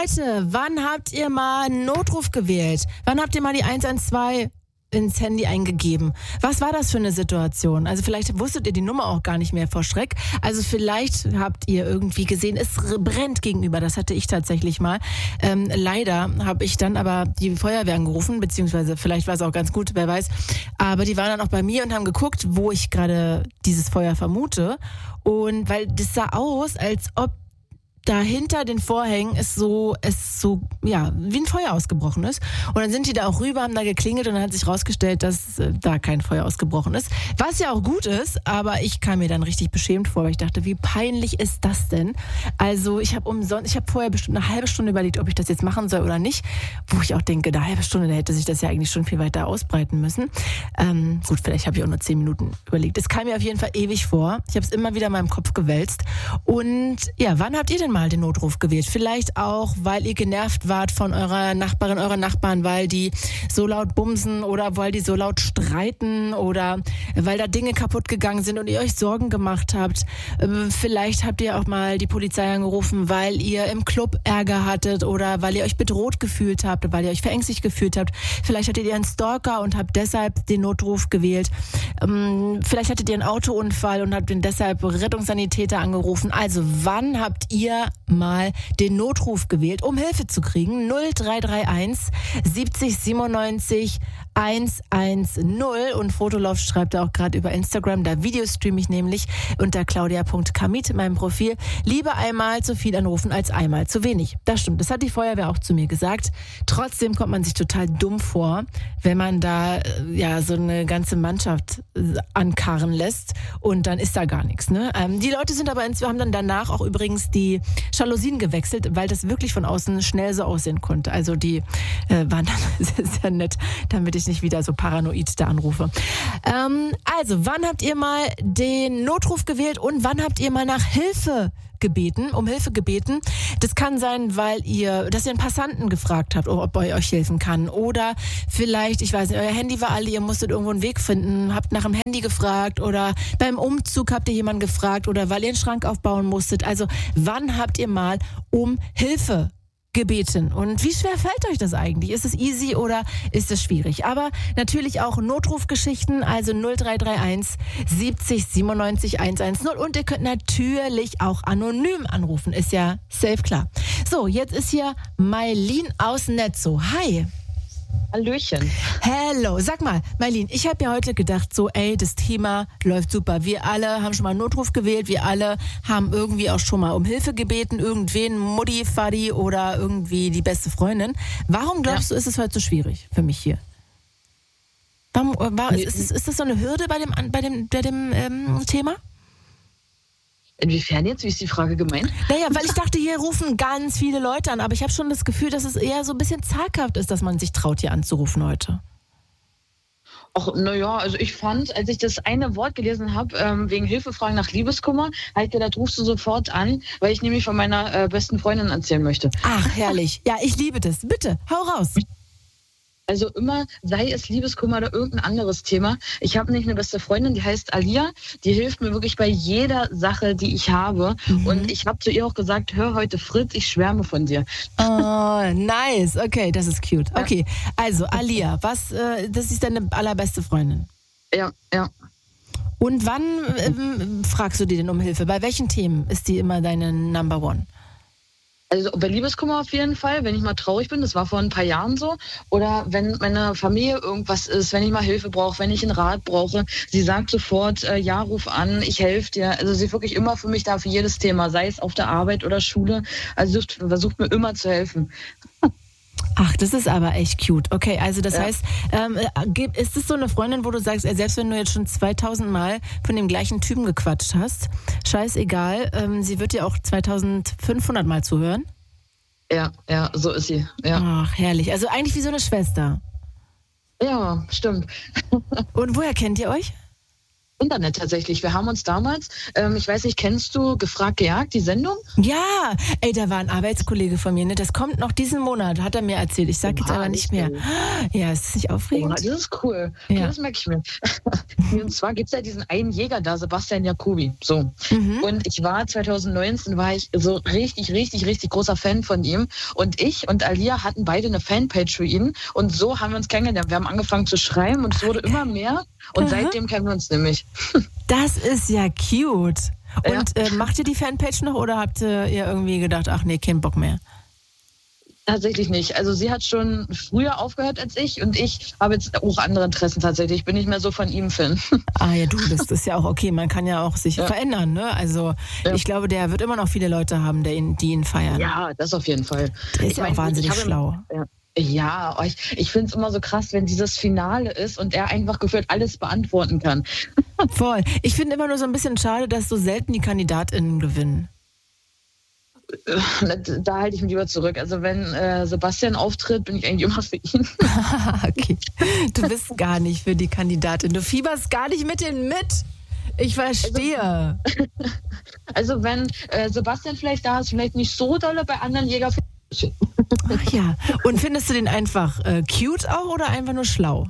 Leute, wann habt ihr mal einen Notruf gewählt? Wann habt ihr mal die 112 ins Handy eingegeben? Was war das für eine Situation? Also vielleicht wusstet ihr die Nummer auch gar nicht mehr vor Schreck. Also vielleicht habt ihr irgendwie gesehen, es brennt gegenüber. Das hatte ich tatsächlich mal. Leider habe ich dann aber die Feuerwehr angerufen, beziehungsweise vielleicht war es auch ganz gut, wer weiß. Aber die waren dann auch bei mir und haben geguckt, wo ich gerade dieses Feuer vermute. Und weil das sah aus, als ob da hinter den Vorhängen wie ein Feuer ausgebrochen ist. Und dann sind die da auch rüber, haben da geklingelt und dann hat sich rausgestellt, dass da kein Feuer ausgebrochen ist. Was ja auch gut ist, aber ich kam mir dann richtig beschämt vor, weil ich dachte, wie peinlich ist das denn? Also ich habe vorher bestimmt eine halbe Stunde überlegt, ob ich das jetzt machen soll oder nicht. Wo ich auch denke, eine halbe Stunde, da hätte sich das ja eigentlich schon viel weiter ausbreiten müssen. Gut, vielleicht habe ich auch nur 10 Minuten überlegt. Es kam mir auf jeden Fall ewig vor. Ich habe es immer wieder in meinem Kopf gewälzt. Und ja, wann habt ihr denn mal den Notruf gewählt? Vielleicht auch, weil ihr genervt wart von eurer Nachbarin, euren Nachbarn, weil die so laut bumsen oder weil die so laut streiten oder weil da Dinge kaputt gegangen sind und ihr euch Sorgen gemacht habt. Vielleicht habt ihr auch mal die Polizei angerufen, weil ihr im Club Ärger hattet oder weil ihr euch bedroht gefühlt habt, weil ihr euch verängstigt gefühlt habt. Vielleicht hattet ihr einen Stalker und habt deshalb den Notruf gewählt. Vielleicht hattet ihr einen Autounfall und habt deshalb Rettungssanitäter angerufen. Also wann habt ihr mal den Notruf gewählt, um Hilfe zu kriegen? 0331 70 97 110 und Fotolove schreibt er auch gerade über Instagram, da Videostream ich nämlich unter claudia.kamit in meinem Profil. Lieber einmal zu viel anrufen als einmal zu wenig. Das stimmt, das hat die Feuerwehr auch zu mir gesagt. Trotzdem kommt man sich total dumm vor, wenn man da so eine ganze Mannschaft ankarren lässt und dann ist da gar nichts. Ne? Die Leute haben dann danach auch übrigens die Jalousien gewechselt, weil das wirklich von außen schnell so aussehen konnte. Also die waren dann sehr nett, damit ich nicht wieder so paranoid da anrufe. Also, wann habt ihr mal den Notruf gewählt und wann habt ihr mal um Hilfe gebeten? Das kann sein, dass ihr einen Passanten gefragt habt, ob er euch helfen kann. Oder vielleicht, ich weiß nicht, euer Handy war alle, ihr musstet irgendwo einen Weg finden, habt nach dem Handy gefragt oder beim Umzug habt ihr jemanden gefragt oder weil ihr einen Schrank aufbauen musstet. Also, wann habt ihr mal um Hilfe gebeten? Und wie schwer fällt euch das eigentlich? Ist es easy oder ist es schwierig? Aber natürlich auch Notrufgeschichten, also 0331 70 97 110 und ihr könnt natürlich auch anonym anrufen, ist ja safe klar. So, jetzt ist hier Mailin aus Netzo. Hi. Hallöchen. Hello. Sag mal, Mailin, ich habe ja heute gedacht, das Thema läuft super. Wir alle haben schon mal einen Notruf gewählt, wir alle haben irgendwie auch schon mal um Hilfe gebeten, irgendwen, Mutti, Fadi oder irgendwie die beste Freundin. Warum glaubst du, ist es heute so schwierig für mich hier? Ist das so eine Hürde bei dem Thema? Inwiefern jetzt? Wie ist die Frage gemeint? Naja, weil ich dachte, hier rufen ganz viele Leute an, aber ich habe schon das Gefühl, dass es eher so ein bisschen zaghaft ist, dass man sich traut, hier anzurufen heute. Ach, naja, also ich fand, als ich das eine Wort gelesen habe, wegen Hilfefragen nach Liebeskummer, habe ich gedacht, rufst du sofort an, weil ich nämlich von meiner besten Freundin erzählen möchte. Ach, herrlich. Ja, ich liebe das. Bitte, hau raus. Also immer, sei es Liebeskummer oder irgendein anderes Thema. Ich habe nämlich eine beste Freundin, die heißt Alia. Die hilft mir wirklich bei jeder Sache, die ich habe. Und ich habe zu ihr auch gesagt, hör heute Fritz, ich schwärme von dir. Oh, nice. Okay, das ist cute. Okay, also Alia, das ist deine allerbeste Freundin? Ja. Und wann fragst du die denn um Hilfe? Bei welchen Themen ist die immer deine Number One? Also bei Liebeskummer auf jeden Fall, wenn ich mal traurig bin, das war vor ein paar Jahren so. Oder wenn meine Familie irgendwas ist, wenn ich mal Hilfe brauche, wenn ich einen Rat brauche. Sie sagt sofort, ja, ruf an, ich helfe dir. Also sie ist wirklich immer für mich da, für jedes Thema, sei es auf der Arbeit oder Schule. Also sie versucht mir immer zu helfen. Ach, das ist aber echt cute. Okay, also das heißt, ist es so eine Freundin, wo du sagst, selbst wenn du jetzt schon 2000 Mal von dem gleichen Typen gequatscht hast, scheißegal, sie wird dir auch 2500 Mal zuhören? Ja, so ist sie. Ja. Ach, herrlich. Also eigentlich wie so eine Schwester. Ja, stimmt. Und woher kennt ihr euch? Internet tatsächlich. Wir haben uns damals, ich weiß nicht, kennst du Gefragt gejagt, die Sendung? Ja, ey, da war ein Arbeitskollege von mir, ne? Das kommt noch diesen Monat, hat er mir erzählt. Ich sag jetzt aber nicht mehr. Ja, ist das nicht aufregend? Das ist cool. Okay, Ja. das merke ich mir. Und zwar gibt es ja diesen einen Jäger da, Sebastian Jacobi. So. Und ich war 2019, war ich so richtig, richtig, richtig großer Fan von ihm. Und ich und Alia hatten beide eine Fanpage für ihn. Und so haben wir uns kennengelernt. Wir haben angefangen zu schreiben und es wurde immer mehr. Und seitdem kennen wir uns nämlich. Das ist ja cute. Und macht ihr die Fanpage noch oder habt ihr irgendwie gedacht, ach nee, kein Bock mehr? Tatsächlich nicht. Also sie hat schon früher aufgehört als ich und ich habe jetzt auch andere Interessen tatsächlich. Ich bin nicht mehr so von ihm Fan. Ah ja, du, das ist ja auch okay. Man kann ja auch sich verändern, ne? Also ich glaube, der wird immer noch viele Leute haben, die ihn feiern. Ja, das auf jeden Fall. Der ist ja auch wahnsinnig schlau. Ja, ich finde es immer so krass, wenn dieses Finale ist und er einfach gefühlt alles beantworten kann. Voll. Ich finde immer nur so ein bisschen schade, dass so selten die KandidatInnen gewinnen. Da halte ich mich lieber zurück. Also wenn Sebastian auftritt, bin ich eigentlich immer für ihn. Okay. Du bist gar nicht für die Kandidatin. Du fieberst gar nicht mit denen mit. Ich verstehe. Also wenn Sebastian vielleicht da ist, vielleicht nicht so dolle, bei anderen Jäger. Ach ja. Und findest du den einfach cute auch oder einfach nur schlau?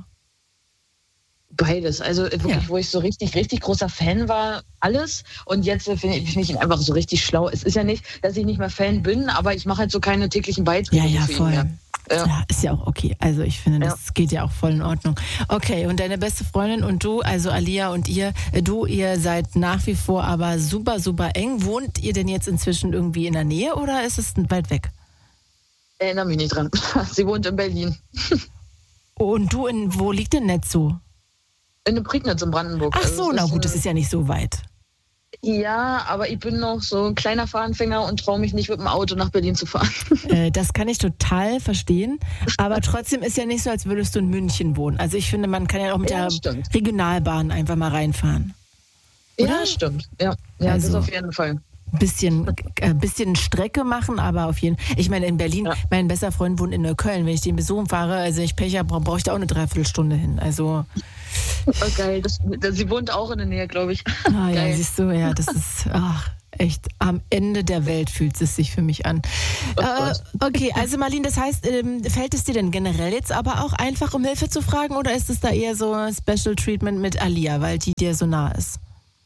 Beides. Also wirklich, wo ich so richtig, richtig großer Fan war, alles. Und jetzt finde ich ihn einfach so richtig schlau. Es ist ja nicht, dass ich nicht mehr Fan bin, aber ich mache halt so keine täglichen Beiträge. Ja, voll. Ja, ist ja auch okay. Also ich finde, das geht ja auch voll in Ordnung. Okay, und deine beste Freundin und du, also Alia und ihr seid nach wie vor aber super, super eng. Wohnt ihr denn jetzt inzwischen irgendwie in der Nähe oder ist es weit weg? Erinnere mich nicht dran. Sie wohnt in Berlin. Und du, wo liegt denn Netzo? In der Prignitz in Brandenburg. Ach so, na gut, das ist ja nicht so weit. Ja, aber ich bin noch so ein kleiner Fahranfänger und traue mich nicht mit dem Auto nach Berlin zu fahren. Das kann ich total verstehen. Aber trotzdem ist ja nicht so, als würdest du in München wohnen. Also ich finde, man kann ja auch mit der Regionalbahn einfach mal reinfahren. Oder? Ja, stimmt. Ja, also, das auf jeden Fall. Bisschen Strecke machen, aber auf jeden Fall. Ich meine, in Berlin, mein bester Freund wohnt in Neukölln. Wenn ich den besuchen fahre, also ich Pech habe, brauche ich da auch eine Dreiviertelstunde hin. Also. Oh, geil. Sie wohnt auch in der Nähe, glaube ich. Ah ja, siehst du, ja, das ist echt am Ende der Welt fühlt es sich für mich an. Okay, also Marlene, das heißt, fällt es dir denn generell jetzt aber auch einfach, um Hilfe zu fragen, oder ist es da eher so Special Treatment mit Alia, weil die dir so nah ist?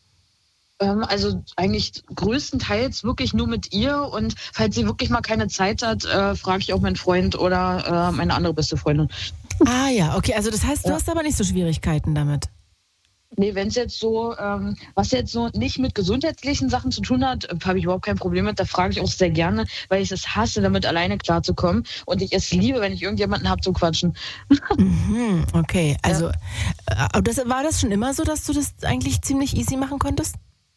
Also eigentlich größtenteils wirklich nur mit ihr und falls sie wirklich mal keine Zeit hat, frage ich auch meinen Freund oder meine andere beste Freundin. Ah ja, okay, also das heißt, du hast aber nicht so Schwierigkeiten damit? Nee, wenn es jetzt so, was jetzt so nicht mit gesundheitlichen Sachen zu tun hat, habe ich überhaupt kein Problem mit. Da frage ich auch sehr gerne, weil ich es hasse, damit alleine klarzukommen. Und ich es liebe, wenn ich irgendjemanden habe zum Quatschen. Okay, also war das schon immer so, dass du das eigentlich ziemlich easy machen konntest?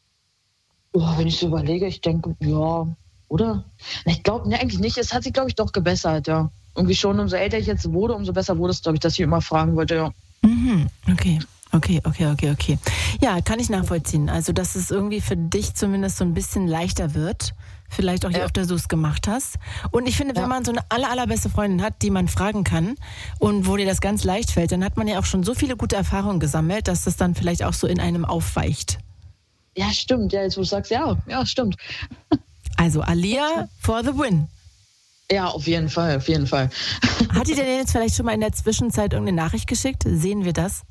Wenn ich so überlege, ich denke, ja, oder? Ich glaube, eigentlich nicht. Es hat sich, glaube ich, doch gebessert, ja. Irgendwie schon, umso älter ich jetzt wurde, umso besser wurde es, glaube ich, dass ich immer fragen wollte, ja. Okay. Ja, kann ich nachvollziehen. Also, dass es irgendwie für dich zumindest so ein bisschen leichter wird. Vielleicht auch, je öfter du es gemacht hast. Und ich finde, wenn man so eine allerbeste Freundin hat, die man fragen kann und wo dir das ganz leicht fällt, dann hat man ja auch schon so viele gute Erfahrungen gesammelt, dass das dann vielleicht auch so in einem aufweicht. Ja, stimmt. Ja, jetzt wo du sagst, ja, stimmt. Also Alia for the win. Ja, auf jeden Fall. Hat die denn jetzt vielleicht schon mal in der Zwischenzeit irgendeine Nachricht geschickt? Sehen wir das?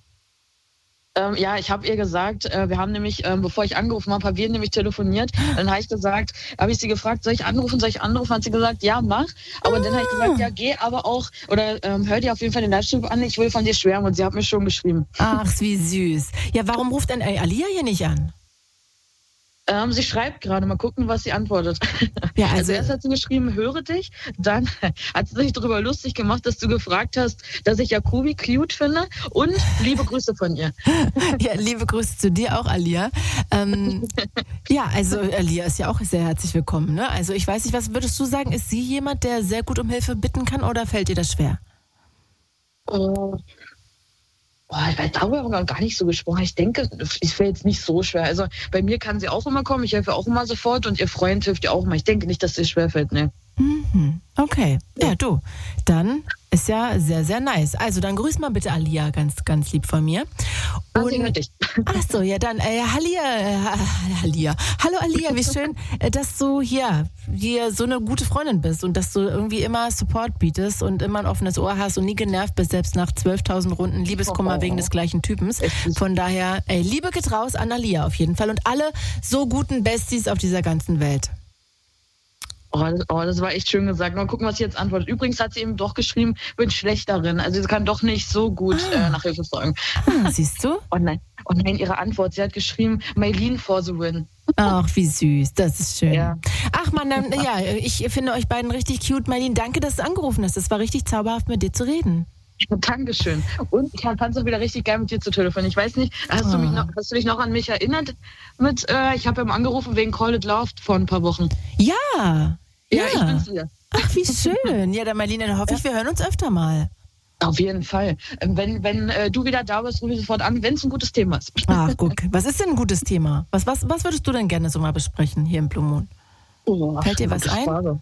Ja, ich habe ihr gesagt, wir haben nämlich, bevor ich angerufen habe, haben wir nämlich telefoniert. Dann habe ich sie gefragt, soll ich anrufen? Hat sie gesagt, ja, mach. Aber dann habe ich gesagt, ja, geh aber auch, oder hör dir auf jeden Fall den Livestream an, ich will von dir schwärmen. Und sie hat mir schon geschrieben. Ach, wie süß. Ja, warum ruft denn Alia hier nicht an? Sie schreibt gerade, mal gucken, was sie antwortet. Ja, also erst hat sie geschrieben, höre dich, dann hat sie sich darüber lustig gemacht, dass du gefragt hast, dass ich Jacobi cute finde und liebe Grüße von ihr. Ja, liebe Grüße zu dir auch, Alia. Ja, also Alia ist ja auch sehr herzlich willkommen, ne? Also ich weiß nicht, was würdest du sagen, ist sie jemand, der sehr gut um Hilfe bitten kann oder fällt ihr das schwer? Darüber haben wir gar nicht so gesprochen. Ich denke, es fällt jetzt nicht so schwer. Also bei mir kann sie auch immer kommen, ich helfe auch immer sofort und ihr Freund hilft ihr auch immer. Ich denke nicht, dass es schwer fällt, ne. Okay, ja du, dann Ist ja sehr, sehr nice. Also dann grüß mal bitte Alia ganz, ganz lieb von mir. Und ach so, ja dann, Alia. Hallo Alia, wie schön, dass du hier so eine gute Freundin bist und dass du irgendwie immer Support bietest und immer ein offenes Ohr hast und nie genervt bist, selbst nach 12.000 Runden Liebeskummer wegen des gleichen Typens. Von daher, Liebe geht raus an Alia auf jeden Fall und alle so guten Besties auf dieser ganzen Welt. Das war echt schön gesagt. Mal gucken, was sie jetzt antwortet. Übrigens hat sie eben doch geschrieben, bin schlecht darin. Also sie kann doch nicht so gut nach Hilfe fragen. Siehst du? Oh nein, ihre Antwort. Sie hat geschrieben, Maylene for the win. Ach, wie süß. Das ist schön. Ja. Ach man, dann, ich finde euch beiden richtig cute. Maylene, danke, dass du angerufen hast. Es war richtig zauberhaft, mit dir zu reden. Dankeschön. Und ich fand es auch wieder richtig geil, mit dir zu telefonieren. Ich weiß nicht, hast du dich noch an mich erinnert? Ich habe angerufen wegen Call It Love vor ein paar Wochen. Ja. Ja, ich bin's wieder. Ach, wie schön. Ja, dann Marlene, dann hoffe ich, wir hören uns öfter mal. Auf jeden Fall. Wenn du wieder da bist, rufe ich sofort an, wenn es ein gutes Thema ist. Ach, guck. Was ist denn ein gutes Thema? Was würdest du denn gerne so mal besprechen hier im Blue Moon? Fällt dir was ein? Frage.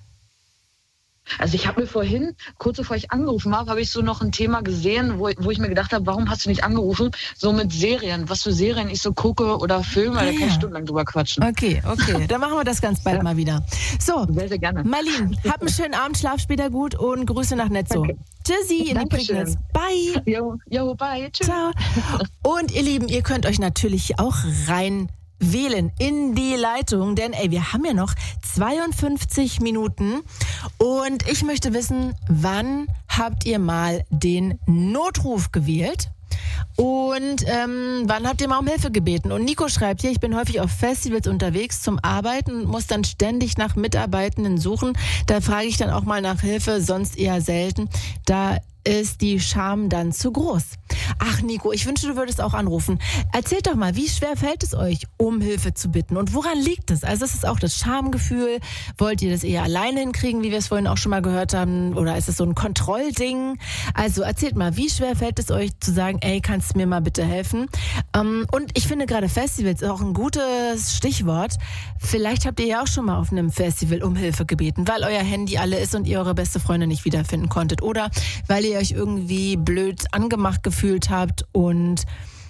Also ich habe mir vorhin, kurz bevor ich angerufen habe ich so noch ein Thema gesehen, wo ich mir gedacht habe, warum hast du nicht angerufen? So mit Serien, was für Serien ich so gucke oder Filme, da kann ich stundenlang drüber quatschen. Okay, dann machen wir das ganz bald mal wieder. So, sehr, sehr gerne. Marlene, hab einen schönen Abend, schlaf später gut und Grüße nach Netzo. Danke. Tschüssi in die Prignitz. Bye. Jo, bye. Tschüss. Ciao. Und ihr Lieben, ihr könnt euch natürlich auch rein wählen in die Leitung, denn wir haben ja noch 52 Minuten und ich möchte wissen, wann habt ihr mal den Notruf gewählt? Und wann habt ihr mal um Hilfe gebeten? Und Nico schreibt hier, ich bin häufig auf Festivals unterwegs zum Arbeiten und muss dann ständig nach Mitarbeitenden suchen. Da frage ich dann auch mal nach Hilfe, sonst eher selten. Da ist die Scham dann zu groß. Ach Nico, ich wünsche, du würdest auch anrufen. Erzählt doch mal, wie schwer fällt es euch, um Hilfe zu bitten? Und woran liegt es? Also ist es auch das Schamgefühl? Wollt ihr das eher alleine hinkriegen, wie wir es vorhin auch schon mal gehört haben? Oder ist es so ein Kontrollding? Also erzählt mal, wie schwer fällt es euch zu sagen, kannst du mir mal bitte helfen? Und ich finde gerade Festivals ist auch ein gutes Stichwort. Vielleicht habt ihr ja auch schon mal auf einem Festival um Hilfe gebeten, weil euer Handy alle ist und ihr eure beste Freundin nicht wiederfinden konntet. Oder weil ihr euch irgendwie blöd angemacht gefühlt habt und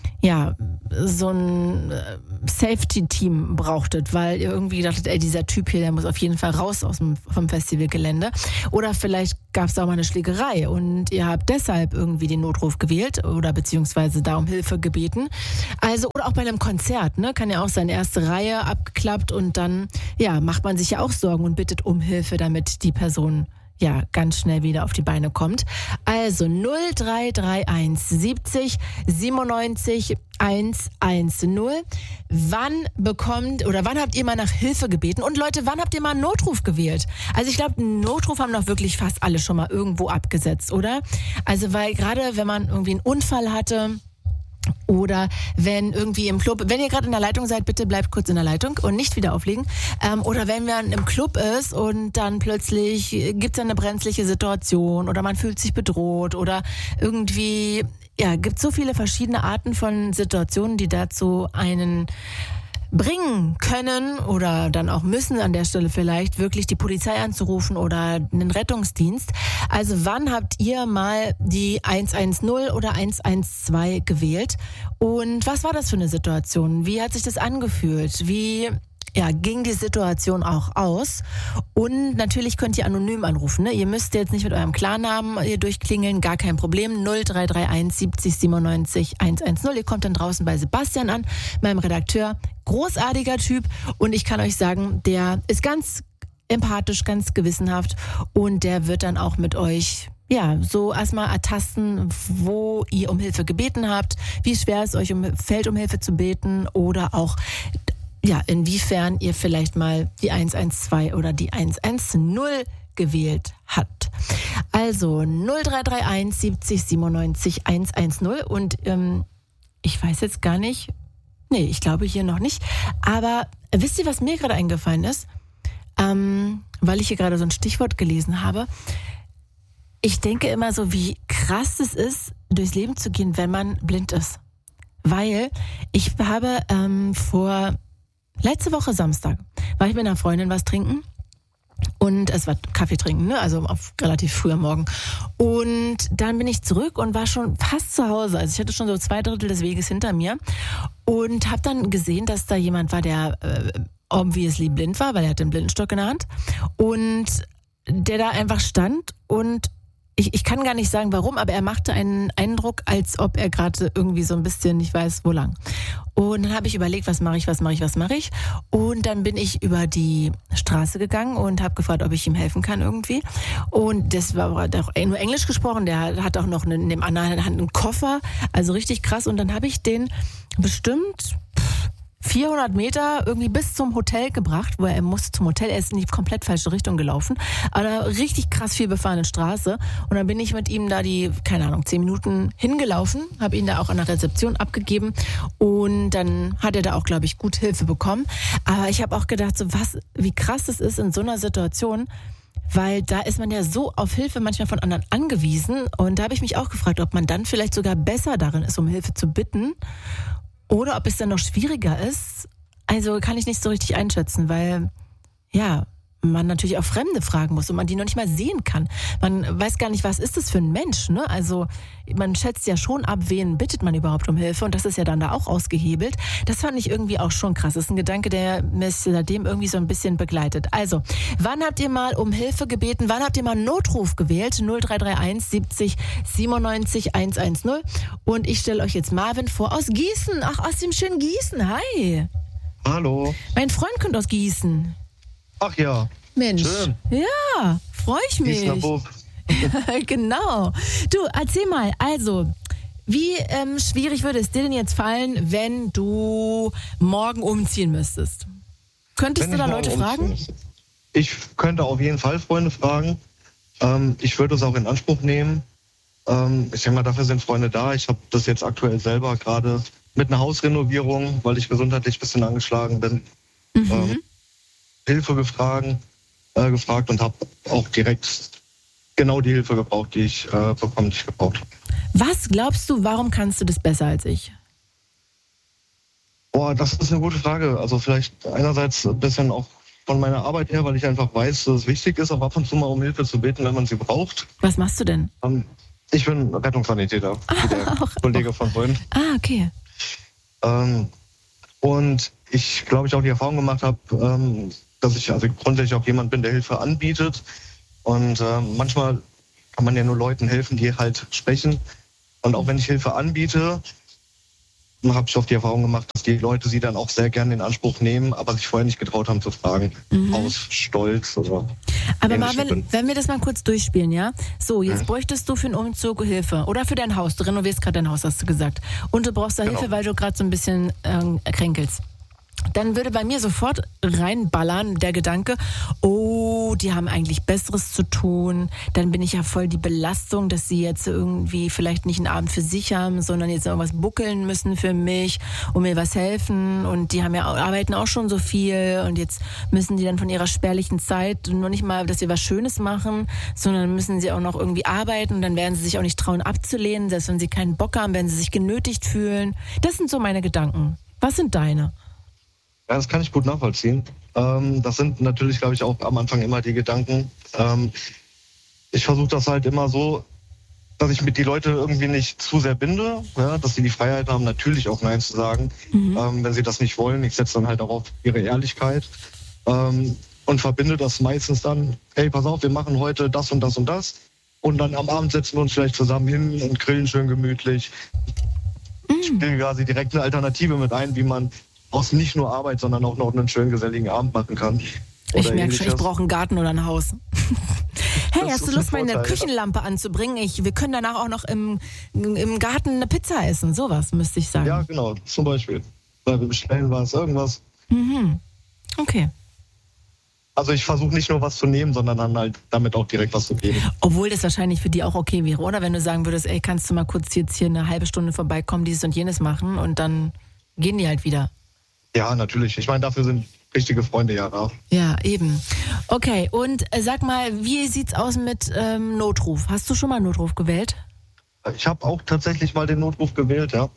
so ein Safety-Team brauchtet, weil ihr irgendwie dachtet, dieser Typ hier, der muss auf jeden Fall raus vom Festivalgelände. Oder vielleicht gab es auch mal eine Schlägerei und ihr habt deshalb irgendwie den Notruf gewählt oder beziehungsweise da um Hilfe gebeten. Also, oder auch bei einem Konzert, ne? Kann ja auch sein, erste Reihe abgeklappt und dann, macht man sich ja auch Sorgen und bittet um Hilfe, damit die Person ganz schnell wieder auf die Beine kommt. Also 0331 70 97 110. Wann habt ihr mal nach Hilfe gebeten? Und Leute, wann habt ihr mal einen Notruf gewählt? Also ich glaube, einen Notruf haben doch wirklich fast alle schon mal irgendwo abgesetzt, oder? Also weil gerade, wenn man irgendwie einen Unfall hatte, oder wenn irgendwie im Club, wenn ihr gerade in der Leitung seid, bitte bleibt kurz in der Leitung und nicht wieder auflegen. Oder wenn man im Club ist und dann plötzlich gibt es eine brenzliche Situation oder man fühlt sich bedroht oder irgendwie, gibt so viele verschiedene Arten von Situationen, die dazu einen bringen können oder dann auch müssen an der Stelle vielleicht wirklich die Polizei anzurufen oder einen Rettungsdienst. Also wann habt ihr mal die 110 oder 112 gewählt? Und was war das für eine Situation? Wie hat sich das angefühlt? Wie ging die Situation auch aus? Und natürlich könnt ihr anonym anrufen. Ne? Ihr müsst jetzt nicht mit eurem Klarnamen hier durchklingeln, gar kein Problem. 0331 70 97 110. Ihr kommt dann draußen bei Sebastian an, meinem Redakteur. Großartiger Typ. Und ich kann euch sagen, der ist ganz empathisch, ganz gewissenhaft. Und der wird dann auch mit euch so erstmal ertasten, wo ihr um Hilfe gebeten habt, wie schwer es euch fällt, um Hilfe zu beten oder auch inwiefern ihr vielleicht mal die 112 oder die 110 gewählt habt. Also 0331 70 97 110 und ich weiß jetzt gar nicht, ich glaube hier noch nicht, aber wisst ihr, was mir gerade eingefallen ist? Weil ich hier gerade so ein Stichwort gelesen habe. Ich denke immer so, wie krass es ist, durchs Leben zu gehen, wenn man blind ist. Weil ich habe letzte Woche Samstag war ich mit einer Freundin was trinken Und es war Kaffee trinken, ne? Also auf relativ früh am Morgen. Und dann bin ich zurück und war schon fast zu Hause. Also ich hatte schon so 2/3 des Weges hinter mir und habe dann gesehen, dass da jemand war, der obviously blind war, weil er hatte einen Blindenstock in der Hand. Und der da einfach stand und ich kann gar nicht sagen, warum, aber er machte einen Eindruck, als ob er gerade irgendwie so ein bisschen nicht weiß, wo lang. Und dann habe ich überlegt, was mache ich? Und dann bin ich über die Straße gegangen und habe gefragt, ob ich ihm helfen kann irgendwie. Und das war auch nur Englisch gesprochen, der hat auch noch in dem anderen Hand einen Koffer, also richtig krass. Und dann habe ich den bestimmt 400 Meter irgendwie bis zum Hotel gebracht, wo er musste zum Hotel. Er ist in die komplett falsche Richtung gelaufen. Aber eine richtig krass viel befahrene Straße. Und dann bin ich mit ihm da 10 Minuten hingelaufen, habe ihn da auch an der Rezeption abgegeben. Und dann hat er da auch, glaube ich, gut Hilfe bekommen. Aber ich habe auch gedacht, wie krass es ist in so einer Situation, weil da ist man ja so auf Hilfe manchmal von anderen angewiesen. Und da habe ich mich auch gefragt, ob man dann vielleicht sogar besser darin ist, um Hilfe zu bitten. Oder ob es dann noch schwieriger ist, also kann ich nicht so richtig einschätzen, weil man natürlich auch Fremde fragen muss und man die noch nicht mal sehen kann. Man weiß gar nicht, was ist das für ein Mensch, ne? Also man schätzt ja schon ab, wen bittet man überhaupt um Hilfe und das ist ja dann da auch ausgehebelt. Das fand ich irgendwie auch schon krass. Das ist ein Gedanke, der mich seitdem irgendwie so ein bisschen begleitet. Also, wann habt ihr mal um Hilfe gebeten? Wann habt ihr mal einen Notruf gewählt? 0331 70 97 110. Und ich stelle euch jetzt Marvin vor aus Gießen. Ach, aus dem schönen Gießen. Hi. Hallo. Mein Freund kommt aus Gießen. Ach ja. Mensch. Schön. Ja, freue ich mich. Gießener Bub. Genau. Du, erzähl mal, also, wie schwierig würde es dir denn jetzt fallen, wenn du morgen umziehen müsstest? Könntest du da Leute fragen? Ich könnte auf jeden Fall Freunde fragen. Ich würde es auch in Anspruch nehmen. Ich denke mal, dafür sind Freunde da. Ich habe das jetzt aktuell selber gerade mit einer Hausrenovierung, weil ich gesundheitlich ein bisschen angeschlagen bin. Hilfe gefragt und habe auch direkt genau die Hilfe gebraucht, die ich bekommen, die ich gebraucht habe. Was glaubst du, warum kannst du das besser als ich? Boah, das ist eine gute Frage. Also vielleicht einerseits ein bisschen auch von meiner Arbeit her, weil ich einfach weiß, dass es wichtig ist, auch ab und zu mal um Hilfe zu beten, wenn man sie braucht. Was machst du denn? Ich bin Rettungssanitäter, wie der Kollege von vorhin. Ah, okay. Und ich glaube, ich auch die Erfahrung gemacht habe, dass ich also grundsätzlich auch jemand bin, der Hilfe anbietet. Und manchmal kann man ja nur Leuten helfen, die halt sprechen. Und auch wenn ich Hilfe anbiete, habe ich oft die Erfahrung gemacht, dass die Leute sie dann auch sehr gerne in Anspruch nehmen, aber sich vorher nicht getraut haben zu fragen. Aus Stolz oder. Aber Marvin, wenn wir das mal kurz durchspielen, ja? So, jetzt bräuchtest du für einen Umzug Hilfe. Oder für dein Haus. Du renovierst gerade dein Haus, hast du gesagt. Und du brauchst da Hilfe, weil du gerade so ein bisschen kränkelst. Dann würde bei mir sofort reinballern der Gedanke, oh, die haben eigentlich Besseres zu tun. Dann bin ich ja voll die Belastung, dass sie jetzt irgendwie vielleicht nicht einen Abend für sich haben, sondern jetzt irgendwas buckeln müssen für mich und mir was helfen. Und die arbeiten auch schon so viel und jetzt müssen die dann von ihrer spärlichen Zeit nur nicht mal, dass sie was Schönes machen, sondern müssen sie auch noch irgendwie arbeiten und dann werden sie sich auch nicht trauen abzulehnen. Selbst wenn sie keinen Bock haben, werden sie sich genötigt fühlen. Das sind so meine Gedanken. Was sind deine? Ja, das kann ich gut nachvollziehen. Das sind natürlich, glaube ich, auch am Anfang immer die Gedanken. Ich versuche das halt immer so, dass ich mit die Leute irgendwie nicht zu sehr binde, ja, dass sie die Freiheit haben, natürlich auch Nein zu sagen, wenn sie das nicht wollen. Ich setze dann halt auch auf ihre Ehrlichkeit und verbinde das meistens dann, hey, pass auf, wir machen heute das und das und das. Und dann am Abend setzen wir uns vielleicht zusammen hin und grillen schön gemütlich. Ich spiele quasi direkt eine Alternative mit ein, wie man aus nicht nur Arbeit, sondern auch noch einen schönen geselligen Abend machen kann. Ich merke schon, ich brauche einen Garten oder ein Haus. Hey, hast du Lust, meine Küchenlampe anzubringen? Wir können danach auch noch im Garten eine Pizza essen. Sowas müsste ich sagen. Ja, genau, zum Beispiel. Weil wir bestellen irgendwas. Okay. Also ich versuche nicht nur was zu nehmen, sondern dann halt damit auch direkt was zu geben. Obwohl das wahrscheinlich für die auch okay wäre, oder? Wenn du sagen würdest, ey, kannst du mal kurz jetzt hier eine halbe Stunde vorbeikommen, dieses und jenes machen und dann gehen die halt wieder. Ja, natürlich. Ich meine, dafür sind richtige Freunde ja da. Ja, eben. Okay, und sag mal, wie sieht's aus mit Notruf? Hast du schon mal Notruf gewählt? Ich habe auch tatsächlich mal den Notruf gewählt, ja.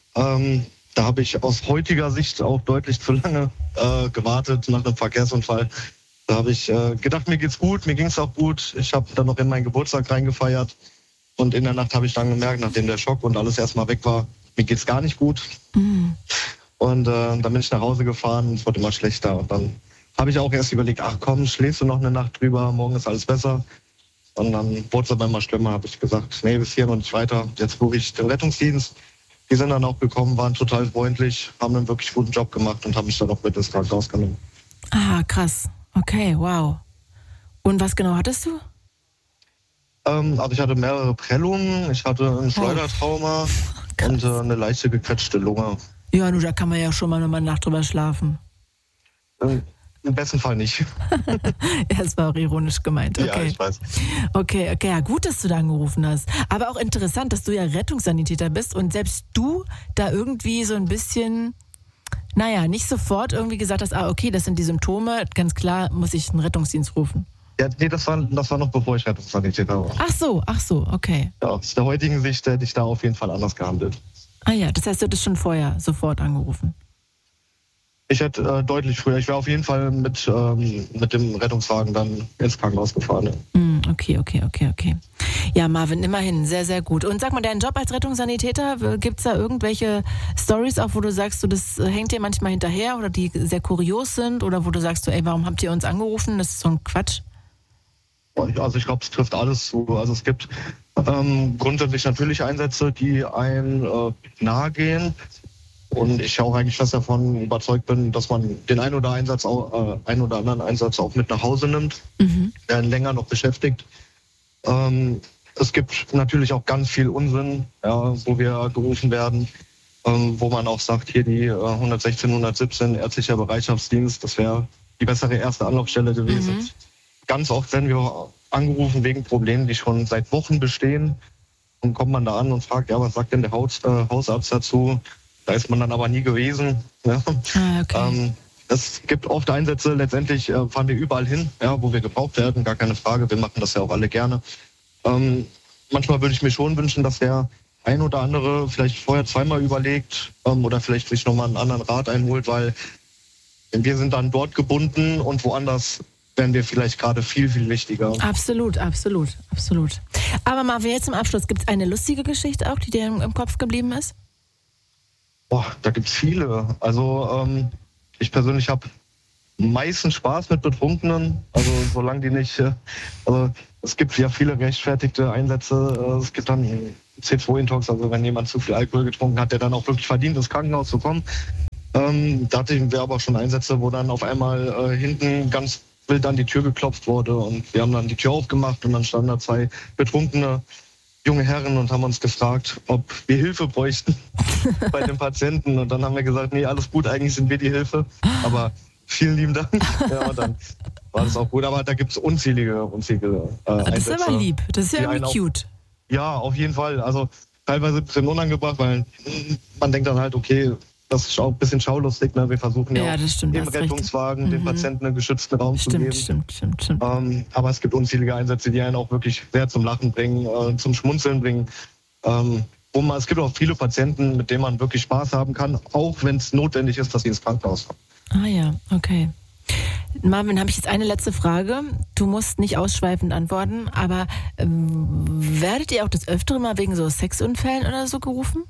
Da habe ich aus heutiger Sicht auch deutlich zu lange gewartet nach einem Verkehrsunfall. Da habe ich gedacht, mir geht's gut, mir ging's auch gut. Ich habe dann noch in meinen Geburtstag reingefeiert. Und in der Nacht habe ich dann gemerkt, nachdem der Schock und alles erstmal weg war, mir geht's gar nicht gut. Mhm. Und dann bin ich nach Hause gefahren und es wurde immer schlechter. Und dann habe ich auch erst überlegt, ach komm, schläfst du noch eine Nacht drüber, morgen ist alles besser. Und dann wurde es aber immer schlimmer, habe ich gesagt, nee, bis hier und nicht weiter. Jetzt rufe ich den Rettungsdienst. Die sind dann auch gekommen, waren total freundlich, haben einen wirklich guten Job gemacht und haben mich dann auch mit ins Krankenhaus genommen. Ah, krass. Okay, wow. Und was genau hattest du? Also ich hatte mehrere Prellungen, ich hatte ein Schleudertrauma und eine leichte gequetschte Lunge. Ja, nur da kann man ja schon mal noch mal eine Nacht drüber schlafen. Im besten Fall nicht. Ja, das war auch ironisch gemeint. Okay. Ja, ich weiß. Okay, ja, gut, dass du da angerufen hast. Aber auch interessant, dass du ja Rettungssanitäter bist und selbst du da irgendwie so ein bisschen, nicht sofort irgendwie gesagt hast, okay, das sind die Symptome, ganz klar muss ich einen Rettungsdienst rufen. Ja, nee, das war noch bevor ich Rettungssanitäter war. Ach so, okay. Ja, aus der heutigen Sicht hätte ich da auf jeden Fall anders gehandelt. Ah ja, das heißt, du hättest schon vorher sofort angerufen. Ich hätte deutlich früher, ich wäre auf jeden Fall mit dem Rettungswagen dann ins Krankenhaus gefahren. Ja. Okay. Ja, Marvin, immerhin, sehr, sehr gut. Und sag mal, dein Job als Rettungssanitäter, gibt's da irgendwelche Stories auch, wo du sagst, das hängt dir manchmal hinterher oder die sehr kurios sind oder wo du sagst, warum habt ihr uns angerufen? Das ist so ein Quatsch. Also ich glaube, es trifft alles zu. Also es gibt grundsätzlich natürlich Einsätze, die einem nahe gehen. Und ich auch eigentlich fest davon überzeugt bin, dass man den einen oder anderen Einsatz auch mit nach Hause nimmt, der einen länger noch beschäftigt. Es gibt natürlich auch ganz viel Unsinn, wo wir gerufen werden, wo man auch sagt, hier die 116, 117 ärztlicher Bereitschaftsdienst, das wäre die bessere erste Anlaufstelle gewesen. Ganz oft werden wir angerufen wegen Problemen, die schon seit Wochen bestehen. Und kommt man da an und fragt, was sagt denn der Hausarzt dazu? Da ist man dann aber nie gewesen. Ja. Okay. Es gibt oft Einsätze, letztendlich fahren wir überall hin, wo wir gebraucht werden, gar keine Frage. Wir machen das ja auch alle gerne. Manchmal würde ich mir schon wünschen, dass der ein oder andere vielleicht vorher zweimal überlegt oder vielleicht sich nochmal einen anderen Rat einholt, weil wir sind dann dort gebunden und woanders wären wir vielleicht gerade viel, viel wichtiger. Absolut. Aber Marvin, jetzt zum Abschluss, gibt es eine lustige Geschichte auch, die dir im Kopf geblieben ist? Da gibt's viele. Also ich persönlich habe meistens Spaß mit Betrunkenen. Also solange die nicht... Also es gibt ja viele gerechtfertigte Einsätze. Es gibt dann C2-Intox, also wenn jemand zu viel Alkohol getrunken hat, der dann auch wirklich verdient, ins Krankenhaus zu kommen. Da hatten wir aber schon Einsätze, wo dann auf einmal hinten ganz wild an die Tür geklopft wurde und wir haben dann die Tür aufgemacht und dann standen da zwei betrunkene junge Herren und haben uns gefragt, ob wir Hilfe bräuchten bei den Patienten. Und dann haben wir gesagt, nee, alles gut, eigentlich sind wir die Hilfe. Aber vielen lieben Dank. Ja, dann war das auch gut. Aber da gibt es unzählige Einsätze. Das ist aber lieb. Das ist ja irgendwie cute. Ja, auf jeden Fall. Also teilweise ein bisschen unangebracht, weil man denkt dann halt, okay, das ist auch ein bisschen schaulustig. Ne? Wir versuchen ja auch dem Rettungswagen, dem Patienten einen geschützten Raum zu geben. Stimmt. Aber es gibt unzählige Einsätze, die einen auch wirklich sehr zum Lachen bringen, zum Schmunzeln bringen. Es gibt auch viele Patienten, mit denen man wirklich Spaß haben kann, auch wenn es notwendig ist, dass sie ins Krankenhaus kommen. Ah ja, okay. Marvin, habe ich jetzt eine letzte Frage. Du musst nicht ausschweifend antworten, aber werdet ihr auch das Öfteren mal wegen so Sexunfällen oder so gerufen?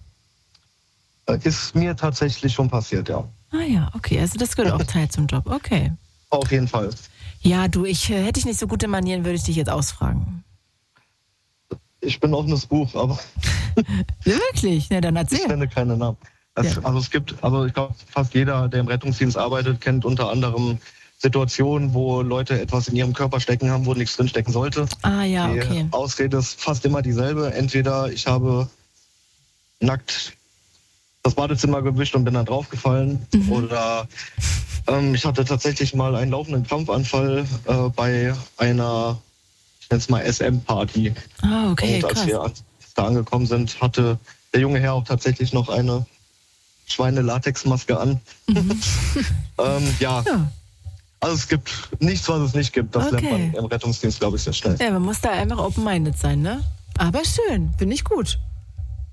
Ist mir tatsächlich schon passiert, ja. Ah ja, okay. Also das gehört auch Teil zum Job. Okay. Auf jeden Fall. Ja, du, hätte ich nicht so gute Manieren, würde ich dich jetzt ausfragen. Ich bin offenes Buch, aber... Wirklich? Na, dann erzähl. Ich nenne keine Namen. Also ich glaube, fast jeder, der im Rettungsdienst arbeitet, kennt unter anderem Situationen, wo Leute etwas in ihrem Körper stecken haben, wo nichts drin stecken sollte. Ah ja, okay. Die Ausrede ist fast immer dieselbe. Entweder ich habe nackt das Badezimmer gewischt und bin dann draufgefallen. Oder ich hatte tatsächlich mal einen laufenden Krampfanfall bei einer, ich nenne es mal SM-Party. Ah, okay, und als krass. wir da angekommen sind, hatte der junge Herr auch tatsächlich noch eine Schweine-Latex-Maske an. Ja. Also es gibt nichts, was es nicht gibt. Das lernt man im Rettungsdienst, glaube ich, sehr schnell. Ja, man muss da einfach open-minded sein, ne? Aber schön, finde ich gut.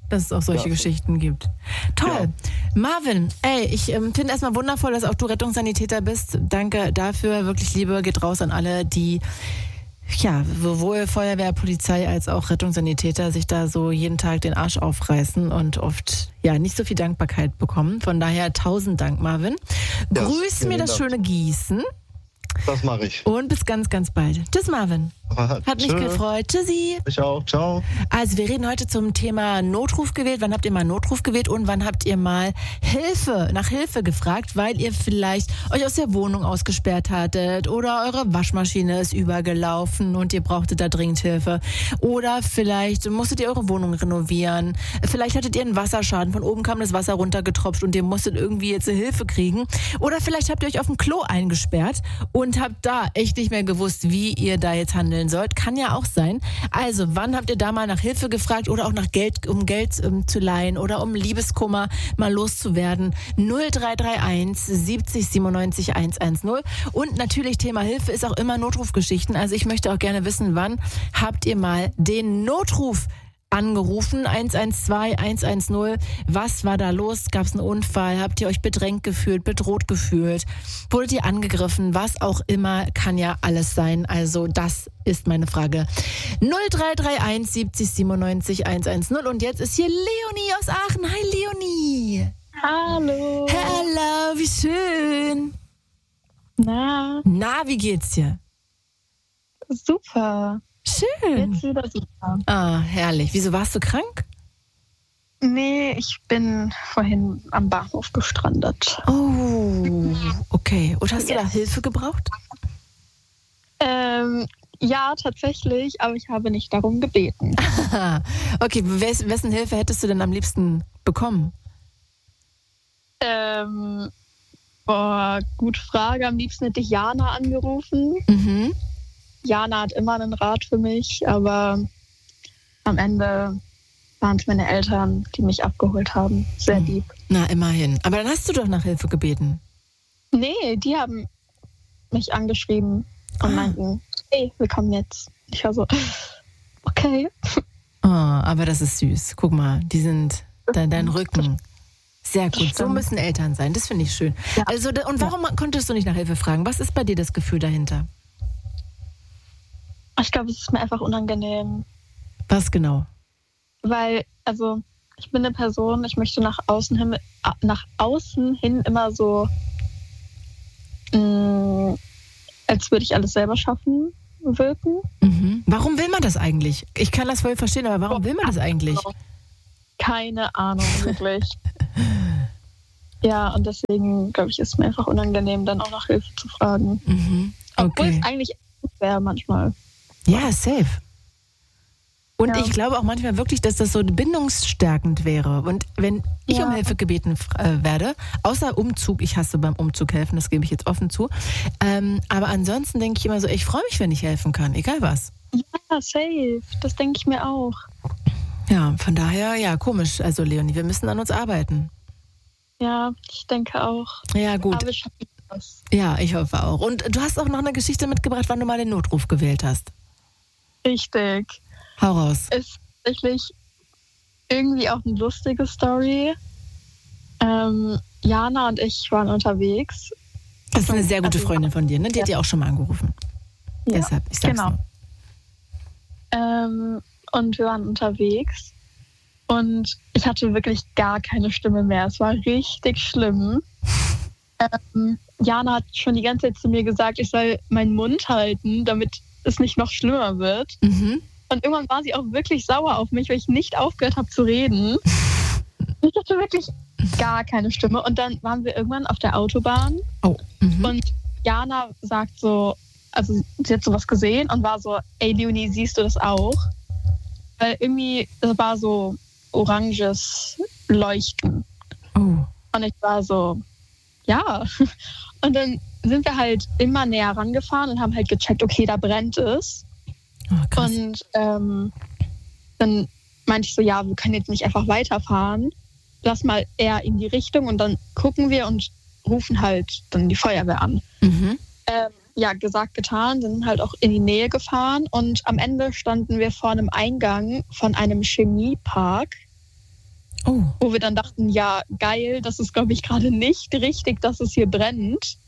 dass es auch solche Geschichten gibt. Toll. Ja. Marvin, ich finde erstmal wundervoll, dass auch du Rettungssanitäter bist. Danke dafür. Wirklich Liebe geht raus an alle, die sowohl Feuerwehr, Polizei als auch Rettungssanitäter sich da so jeden Tag den Arsch aufreißen und oft nicht so viel Dankbarkeit bekommen. Von daher 1000 Dank, Marvin. Ja, grüß mir das schöne Gießen. Das mache ich. Und bis ganz, ganz bald. Tschüss, Marvin. Hat mich gefreut. Tschüssi. Ich auch. Ciao. Also wir reden heute zum Thema Notruf gewählt. Wann habt ihr mal Notruf gewählt und wann habt ihr mal nach Hilfe gefragt, weil ihr vielleicht euch aus der Wohnung ausgesperrt hattet oder eure Waschmaschine ist übergelaufen und ihr brauchtet da dringend Hilfe. Oder vielleicht musstet ihr eure Wohnung renovieren. Vielleicht hattet ihr einen Wasserschaden. Von oben kam das Wasser runtergetropft und ihr musstet irgendwie jetzt Hilfe kriegen. Oder vielleicht habt ihr euch auf dem Klo eingesperrt und habt da echt nicht mehr gewusst, wie ihr da jetzt handeln sollt. Kann ja auch sein. Also, wann habt ihr da mal nach Hilfe gefragt oder auch nach Geld, um Geld zu leihen oder um Liebeskummer mal loszuwerden? 0331 70 97 110. Und natürlich Thema Hilfe ist auch immer Notrufgeschichten. Also ich möchte auch gerne wissen, wann habt ihr mal den Notruf angerufen, 112, 110. Was war da los? Gab es einen Unfall? Habt ihr euch bedrängt gefühlt, bedroht gefühlt? Wurdet ihr angegriffen? Was auch immer, kann ja alles sein. Also das ist meine Frage. 0331 70 97 110. Und jetzt ist hier Leonie aus Aachen. Hi Leonie. Hallo. Hello, wie schön. Na, wie geht's dir? Super. Schön. Jetzt wieder super. Ah, herrlich. Wieso warst du krank? Nee, ich bin vorhin am Bahnhof gestrandet. Oh, okay. Und hast du da Hilfe gebraucht? Ja, tatsächlich, aber ich habe nicht darum gebeten. Okay, wessen Hilfe hättest du denn am liebsten bekommen? Gute Frage. Am liebsten hätte ich Jana angerufen. Mhm. Jana hat immer einen Rat für mich, aber am Ende waren es meine Eltern, die mich abgeholt haben. Sehr lieb. Na, immerhin. Aber dann hast du doch nach Hilfe gebeten. Nee, die haben mich angeschrieben und meinten, hey, wir kommen jetzt. Ich war so, okay. Oh, aber das ist süß. Guck mal, die sind dein Rücken. Sehr gut, so müssen Eltern sein. Das finde ich schön. Ja. Also, und warum konntest du nicht nach Hilfe fragen? Was ist bei dir das Gefühl dahinter? Ich glaube, es ist mir einfach unangenehm. Was genau? Weil, ich bin eine Person, ich möchte nach außen hin immer so, als würde ich alles selber schaffen, wirken. Mhm. Warum will man das eigentlich? Ich kann das voll verstehen, aber warum will man das eigentlich? Keine Ahnung, wirklich. Ja, und deswegen, glaube ich, ist es mir einfach unangenehm, dann auch nach Hilfe zu fragen. Mhm. Okay. Obwohl es eigentlich wäre manchmal. Ja, safe. Und ich glaube auch manchmal wirklich, dass das so bindungsstärkend wäre. Und wenn ich um Hilfe gebeten werde, außer Umzug, ich hasse beim Umzug helfen, das gebe ich jetzt offen zu. Aber ansonsten denke ich immer so, ich freue mich, wenn ich helfen kann, egal was. Ja, safe. Das denke ich mir auch. Ja, von daher, komisch. Also Leonie, wir müssen an uns arbeiten. Ja, ich denke auch. Ja, gut. Aber ich schaffe das. Ja, ich hoffe auch. Und du hast auch noch eine Geschichte mitgebracht, wann du mal den Notruf gewählt hast. Richtig. Hau raus. Ist tatsächlich irgendwie auch eine lustige Story. Jana und ich waren unterwegs. Das ist eine sehr gute Freundin von dir, ne? Die hat dir auch schon mal angerufen. Ja, deshalb, ich sag's genau. nur. Und wir waren unterwegs und ich hatte wirklich gar keine Stimme mehr. Es war richtig schlimm. Jana hat schon die ganze Zeit zu mir gesagt, ich soll meinen Mund halten, damit es nicht noch schlimmer wird. Mhm. Und irgendwann war sie auch wirklich sauer auf mich, weil ich nicht aufgehört habe zu reden. Ich hatte wirklich gar keine Stimme. Und dann waren wir irgendwann auf der Autobahn. Oh. Mhm. Und Jana sagt so, also sie hat sowas gesehen und war so, ey Leonie, siehst du das auch? Weil irgendwie, es war so oranges Leuchten. Oh. Und ich war so, ja. Und dann sind wir halt immer näher rangefahren und haben halt gecheckt, okay, da brennt es. Oh, krass. Und dann meinte ich so, ja, wir können jetzt nicht einfach weiterfahren. Lass mal eher in die Richtung und dann gucken wir und rufen halt dann die Feuerwehr an. Mhm. Ja, gesagt, getan, sind halt auch in die Nähe gefahren und am Ende standen wir vor einem Eingang von einem Chemiepark Oh. Wo wir dann dachten, ja, geil, das ist, glaube ich, gerade nicht richtig, dass es hier brennt.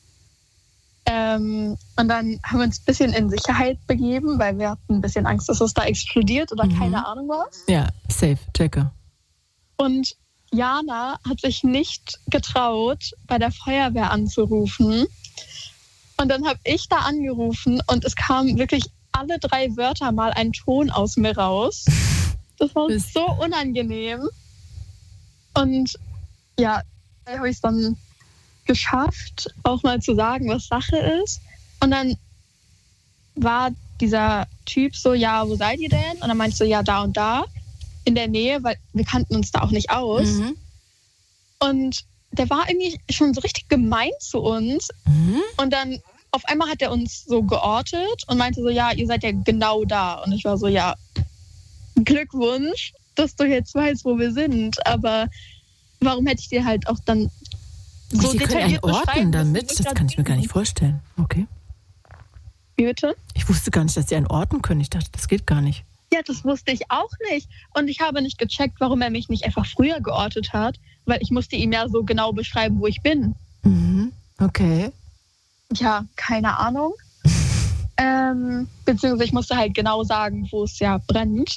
Und dann haben wir uns ein bisschen in Sicherheit begeben, weil wir hatten ein bisschen Angst, dass es da explodiert oder keine Ahnung was. Ja, safe, checke. Und Jana hat sich nicht getraut, bei der Feuerwehr anzurufen. Und dann habe ich da angerufen und es kam wirklich alle 3 Wörter mal ein Ton aus mir raus. Das war so unangenehm. Und ja, da habe ich es dann geschafft, auch mal zu sagen, was Sache ist. Und dann war dieser Typ so, ja, wo seid ihr denn? Und dann meinte ich so, ja, da und da, in der Nähe, weil wir kannten uns da auch nicht aus. Und der war irgendwie schon so richtig gemein zu uns. Und dann auf einmal hat er uns so geortet und meinte so, ja, ihr seid ja genau da. Und ich war so, ja, Glückwunsch, dass du jetzt weißt, wo wir sind. Aber warum hätte ich dir halt auch dann so Sie können einen orten damit? Das kann ich mir gar nicht vorstellen. Okay. Wie bitte? Ich wusste gar nicht, dass Sie einen orten können. Ich dachte, das geht gar nicht. Ja, das wusste ich auch nicht. Und ich habe nicht gecheckt, warum er mich nicht einfach früher geortet hat, weil ich musste ihm ja so genau beschreiben, wo ich bin. Okay. Ja, keine Ahnung. Beziehungsweise ich musste halt genau sagen, wo es ja brennt.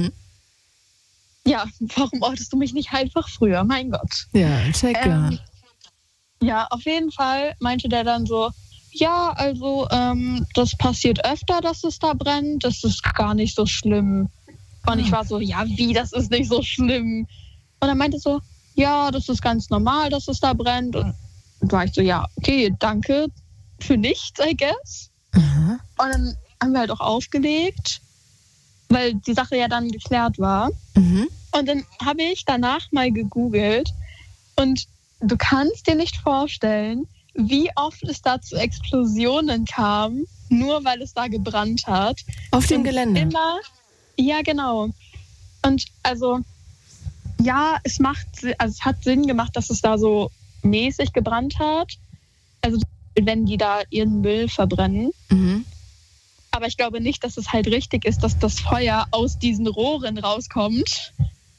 Ja, warum ortest du mich nicht einfach früher? Mein Gott. Ja, checke. Ja, auf jeden Fall meinte der dann so, ja, also das passiert öfter, dass es da brennt. Das ist gar nicht so schlimm. Und ich war so, ja, wie, das ist nicht so schlimm? Und er meinte so, ja, das ist ganz normal, dass es da brennt. Und war ich so, ja, okay, danke für nichts, I guess. Und dann haben wir halt auch aufgelegt, weil die Sache ja dann geklärt war. Und dann habe ich danach mal gegoogelt und du kannst dir nicht vorstellen, wie oft es da zu Explosionen kam, nur weil es da gebrannt hat. Auf dem Gelände? Ja, genau. Und also, ja, es hat Sinn gemacht, dass es da so mäßig gebrannt hat. Also, wenn die da ihren Müll verbrennen. Aber ich glaube nicht, dass es halt richtig ist, dass das Feuer aus diesen Rohren rauskommt.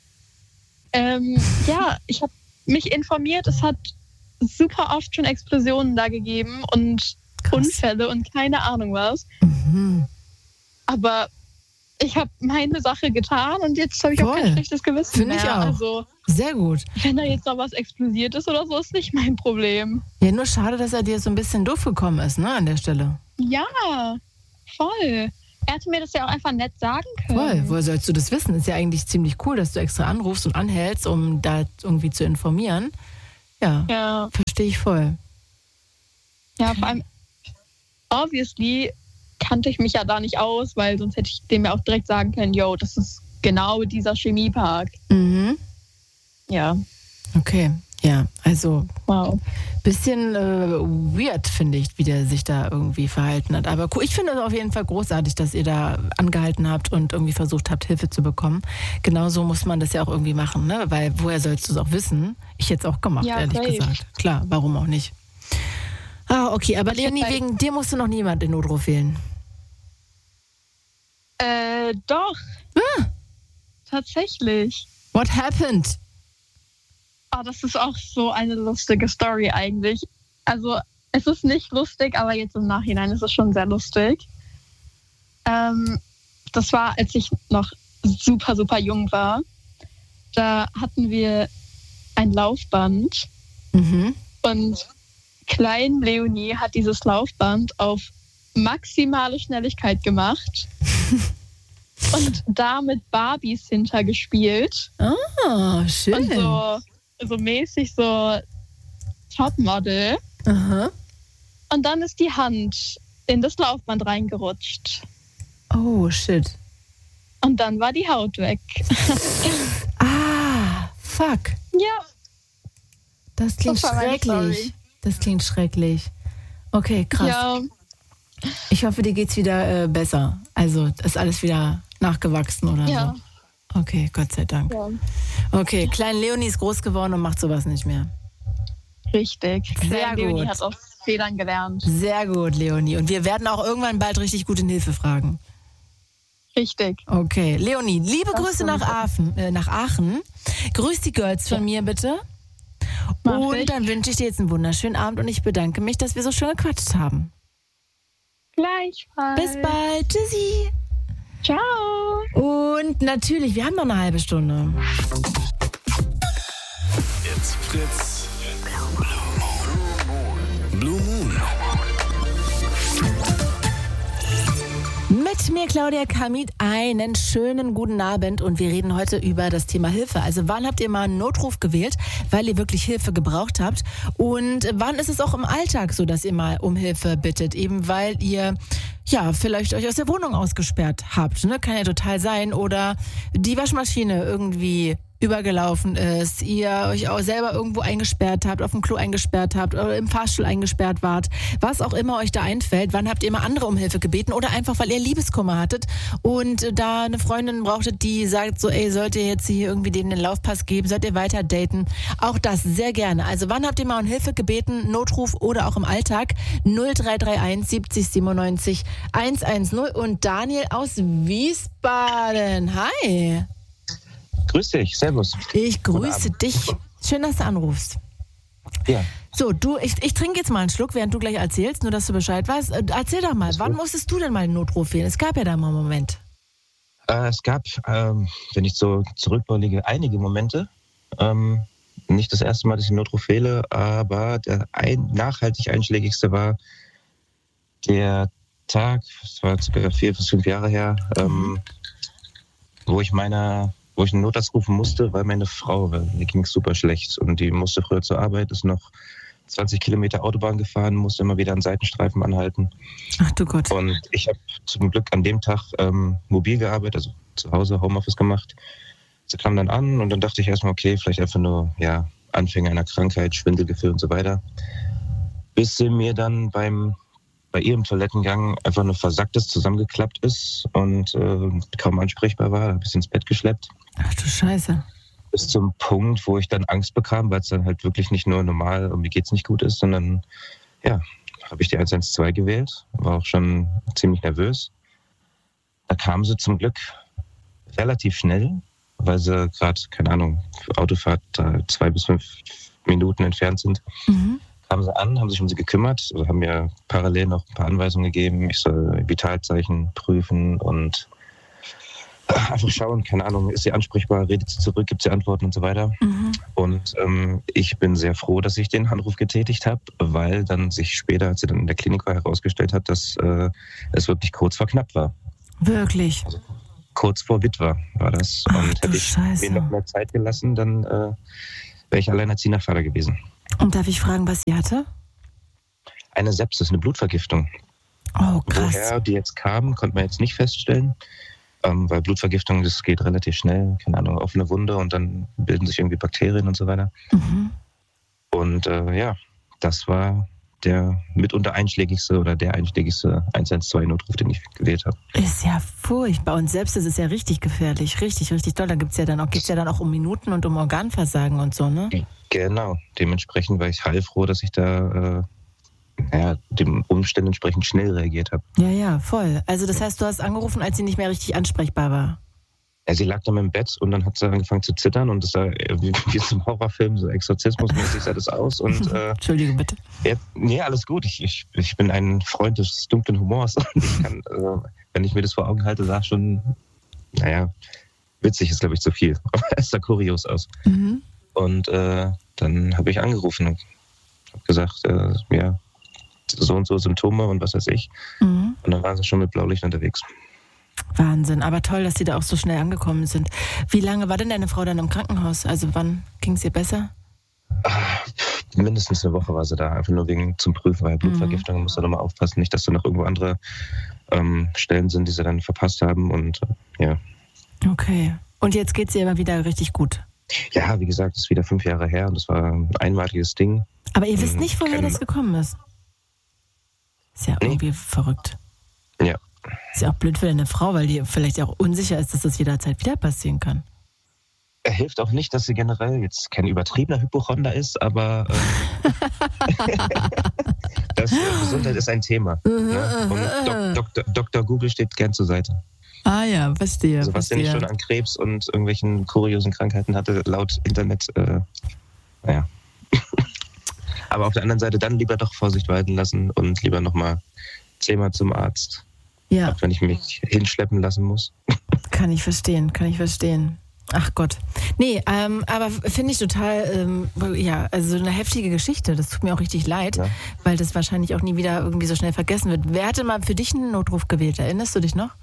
Ja, ich habe mich informiert, es hat super oft schon Explosionen da gegeben und Unfälle und keine Ahnung was. Aber ich habe meine Sache getan und jetzt habe ich auch kein schlechtes Gewissen Finde mehr. ich auch. Also, sehr gut. wenn da jetzt noch was explodiert ist oder so, ist nicht mein Problem. Ja, nur schade, dass er dir so ein bisschen doof gekommen ist, ne, an der Stelle. Ja, voll. Er hätte mir das ja auch einfach nett sagen können. Voll, woher sollst du das wissen? Ist ja eigentlich ziemlich cool, dass du extra anrufst und anhältst, um da irgendwie zu informieren. Ja. Verstehe ich voll. Ja, vor allem, obviously kannte ich mich ja da nicht aus, weil sonst hätte ich dem ja auch direkt sagen können, yo, das ist genau dieser Chemiepark. Ja. Okay, ja, also wow. Bisschen weird, finde ich, wie der sich da irgendwie verhalten hat. Aber cool, ich finde es auf jeden Fall großartig, dass ihr da angehalten habt und irgendwie versucht habt, Hilfe zu bekommen. Genauso muss man das ja auch irgendwie machen, ne? Weil woher sollst du es auch wissen? Ich hätte es auch gemacht, ja, ehrlich gesagt. Klar, warum auch nicht? Okay, aber Leonie, wegen dir musste noch niemand den Notruf wählen. Doch. Tatsächlich. What happened? Das ist auch so eine lustige Story eigentlich. Also es ist nicht lustig, aber jetzt im Nachhinein ist es schon sehr lustig. Das war, als ich noch super, super jung war. Da hatten wir ein Laufband und Klein Leonie hat dieses Laufband auf maximale Schnelligkeit gemacht und da mit Barbies hintergespielt. Schön. Und so mäßig so Topmodel. Und dann ist die Hand in das Laufband reingerutscht. Oh, shit. Und dann war die Haut weg. Fuck. Ja. Das klingt schrecklich. Das klingt schrecklich. Okay, krass. Ja. Ich hoffe, dir geht's wieder besser. Also ist alles wieder nachgewachsen oder so. Okay, Gott sei Dank. Ja. Okay, Klein Leonie ist groß geworden und macht sowas nicht mehr. Richtig. Sehr gut. Leonie hat aus Fehlern gelernt. Sehr gut, Leonie. Und wir werden auch irgendwann bald richtig gut in Hilfe fragen. Richtig. Okay, Leonie, liebe Grüße nach Aachen. Grüß die Girls von mir bitte. Und dann wünsche ich dir jetzt einen wunderschönen Abend und ich bedanke mich, dass wir so schön gequatscht haben. Gleichfalls. Bis bald. Tschüssi. Ciao. Und natürlich, wir haben noch eine halbe Stunde. It's Fritz. Blue Moon. Mit mir, Claudia Kamit, einen schönen guten Abend und wir reden heute über das Thema Hilfe. Also wann habt ihr mal einen Notruf gewählt, weil ihr wirklich Hilfe gebraucht habt? Und wann ist es auch im Alltag so, dass ihr mal um Hilfe bittet? Eben weil ihr vielleicht euch aus der Wohnung ausgesperrt habt. Ne? Kann ja total sein. Oder die Waschmaschine irgendwie übergelaufen ist, ihr euch auch selber irgendwo eingesperrt habt, auf dem Klo eingesperrt habt oder im Fahrstuhl eingesperrt wart, was auch immer euch da einfällt. Wann habt ihr mal andere um Hilfe gebeten oder einfach, weil ihr Liebeskummer hattet und da eine Freundin brauchtet, die sagt so, ey, sollt ihr jetzt hier irgendwie denen den Laufpass geben, sollt ihr weiter daten? Auch das sehr gerne. Also wann habt ihr mal um Hilfe gebeten, Notruf oder auch im Alltag? 0331 70 97 110 und Daniel aus Wiesbaden. Hi. Grüß dich, servus. Ich grüße dich. Schön, dass du anrufst. Ja. So, ich trinke jetzt mal einen Schluck, während du gleich erzählst, nur dass du Bescheid weißt. Erzähl doch mal, wann musstest du denn mal einen Notruf wählen? Es gab ja da mal einen Moment. Es gab, wenn ich so zurückblicke, einige Momente. Nicht das erste Mal, dass ich einen Notruf wähle, aber der nachhaltig einschlägigste war der Tag, das war ca. 4 bis 5 Jahre her, wo ich einen Notarzt rufen musste, weil meine Frau, mir ging es super schlecht und die musste früher zur Arbeit, ist noch 20 Kilometer Autobahn gefahren, musste immer wieder an Seitenstreifen anhalten. Ach du Gott. Und ich habe zum Glück an dem Tag mobil gearbeitet, also zu Hause Homeoffice gemacht. Sie kam dann an und dann dachte ich erstmal, okay, vielleicht einfach nur Anfänge einer Krankheit, Schwindelgefühl und so weiter. Bis sie mir dann bei ihrem Toilettengang einfach nur Versacktes zusammengeklappt ist und kaum ansprechbar war, habe ich sie ins Bett geschleppt. Ach du Scheiße. Bis zum Punkt, wo ich dann Angst bekam, weil es dann halt wirklich nicht nur normal mir geht's nicht gut ist, sondern habe ich die 112 gewählt, war auch schon ziemlich nervös. Da kam sie zum Glück relativ schnell, weil sie gerade, keine Ahnung, für Autofahrt 2 bis 5 Minuten entfernt sind. Mhm. Kamen sie an, haben sich um sie gekümmert, also haben mir parallel noch ein paar Anweisungen gegeben. Ich soll Vitalzeichen prüfen und einfach schauen, keine Ahnung, ist sie ansprechbar, redet sie zurück, gibt sie Antworten und so weiter. Mhm. Und ich bin sehr froh, dass ich den Anruf getätigt habe, weil dann sich später, als sie dann in der Klinik war, herausgestellt hat, dass es wirklich kurz vor knapp war. Wirklich? Also, kurz vor Witwer war das. Ach, und hätte ich Scheiße. mir noch mehr Zeit gelassen, dann wäre ich alleinerziehender Vater gewesen. Und darf ich fragen, was sie hatte? Eine Sepsis, eine Blutvergiftung. Oh, krass. Woher die jetzt kam, konnte man jetzt nicht feststellen, weil Blutvergiftung, das geht relativ schnell, keine Ahnung, offene Wunde und dann bilden sich irgendwie Bakterien und so weiter. Mhm. Und das war der mitunter einschlägigste oder der einschlägigste 112-Notruf, den ich gewählt habe. Ist ja furchtbar. Und selbst das ist ja richtig gefährlich. Richtig, richtig doll. Da geht's ja dann auch um Minuten und um Organversagen und so, ne? Genau. Dementsprechend war ich heilfroh, dass ich da dem Umständen entsprechend schnell reagiert habe. Ja, voll. Also das heißt, du hast angerufen, als sie nicht mehr richtig ansprechbar war. Ja, sie lag dann im Bett und dann hat sie angefangen zu zittern und das sah wie so ein Horrorfilm, so exorzismusmäßig sah das aus. Und, Entschuldige bitte. Nee, alles gut. Ich bin ein Freund des dunklen Humors. Ich kann, wenn ich mir das vor Augen halte, sah schon, witzig ist, glaube ich, zu viel. Aber es sah kurios aus. Mhm. Und dann habe ich angerufen und habe gesagt, so und so Symptome und was weiß ich. Mhm. Und dann waren sie schon mit Blaulicht unterwegs. Wahnsinn, aber toll, dass die da auch so schnell angekommen sind. Wie lange war denn deine Frau dann im Krankenhaus? Also wann ging es ihr besser? Mindestens eine Woche war sie da, einfach nur zum Prüfen, weil Blutvergiftung, muss da nochmal aufpassen, nicht, dass da noch irgendwo andere Stellen sind, die sie dann verpasst haben und Okay, und jetzt geht es ihr aber wieder richtig gut? Ja, wie gesagt, das ist wieder 5 Jahre her und das war ein einmaliges Ding. Aber ihr wisst nicht, woher das gekommen ist? Ist ja irgendwie verrückt. Ja. Ist ja auch blöd für deine Frau, weil die vielleicht auch unsicher ist, dass das jederzeit wieder passieren kann. Er hilft auch nicht, dass sie generell jetzt kein übertriebener Hypochonder ist, aber Gesundheit ist ein Thema. Ne? Und Dr. Google steht gern zur Seite. Ah ja, verstehe. Also was der nicht schon an Krebs und irgendwelchen kuriosen Krankheiten hatte, laut Internet, naja. Aber auf der anderen Seite dann lieber doch Vorsicht walten lassen und lieber nochmal 10-mal zum Arzt. Ja. Auch wenn ich mich hinschleppen lassen muss. Kann ich verstehen. Ach Gott. Nee, aber finde ich total, also eine heftige Geschichte. Das tut mir auch richtig leid, weil das wahrscheinlich auch nie wieder irgendwie so schnell vergessen wird. Wer hatte mal für dich einen Notruf gewählt? Erinnerst du dich noch?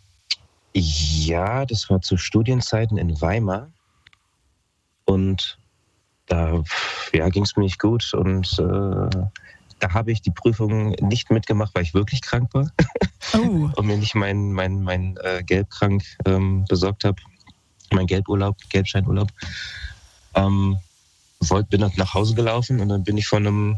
Ja, das war zu Studienzeiten in Weimar. Und da ging es mir nicht gut. Und da habe ich die Prüfung nicht mitgemacht, weil ich wirklich krank war. Oh. Und mir nicht mein Gelbkrank besorgt habe. Mein Gelbscheinurlaub. Bin dann nach Hause gelaufen und dann bin ich von einem,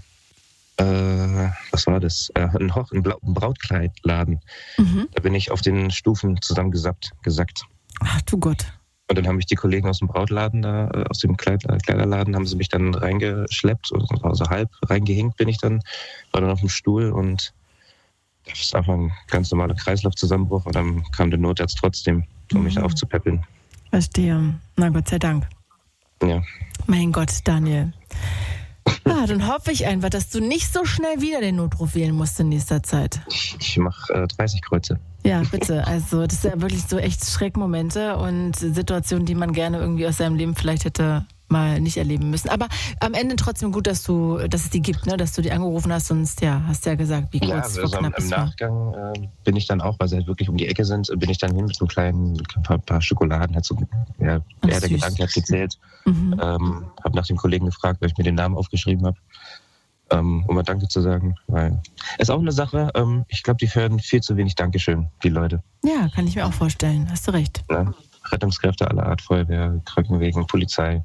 was war das? Ein Brautkleidladen. Mhm. Da bin ich auf den Stufen zusammengesackt. Ach du Gott. Und dann haben mich die Kollegen aus dem Brautladen, aus dem Kleiderladen, haben sie mich dann reingeschleppt, also halb reingehinkt bin ich dann, war dann auf dem Stuhl und das ist einfach ein ganz normaler Kreislaufzusammenbruch und dann kam der Notarzt trotzdem, um mich da aufzupäppeln. Verstehe. Na Gott sei Dank. Ja. Mein Gott, Daniel. Ja, dann hoffe ich einfach, dass du nicht so schnell wieder den Notruf wählen musst in nächster Zeit. Ich mache 30 Kreuze. Ja, bitte. Also das sind ja wirklich so echt Schreckmomente und Situationen, die man gerne irgendwie aus seinem Leben vielleicht hätte mal nicht erleben müssen. Aber am Ende trotzdem gut, dass es die gibt, ne? Dass du die angerufen hast, sonst hast du ja gesagt, wie kurz vor knapp es war. Im Nachgang bin ich dann auch, weil sie halt wirklich um die Ecke sind, bin ich dann hin mit so kleinen paar Schokoladen, der Gedanke hat gezählt. Mhm. Habe nach dem Kollegen gefragt, weil ich mir den Namen aufgeschrieben habe, um mal Danke zu sagen. Weil es ist auch eine Sache, ich glaube, die hören viel zu wenig Dankeschön, die Leute. Ja, kann ich mir auch vorstellen, hast du recht. Ja, Rettungskräfte aller Art, Feuerwehr, Krankenwegen, Polizei.